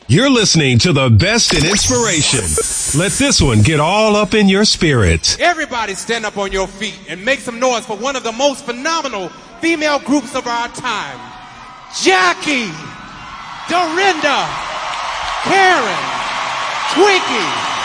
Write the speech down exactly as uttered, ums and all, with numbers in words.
You're listening to the best in inspiration. Let this one get all up in your spirit. Everybody stand up on your feet and make some noise for one of the most phenomenal female groups of our time. Jackie, Dorinda, Karen, Twinkie,